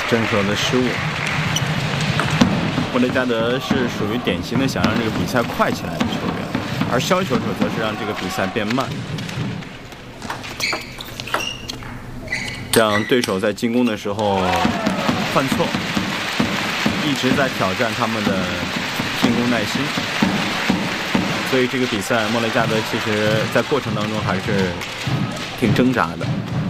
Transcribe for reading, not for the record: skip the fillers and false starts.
正手的失误。莫雷加德是属于典型的想让这个比赛快起来的球员，而削球手则是让这个比赛变慢，让对手在进攻的时候犯错，一直在挑战他们的进攻耐心。所以这个比赛莫雷加德其实在过程当中还是挺挣扎的。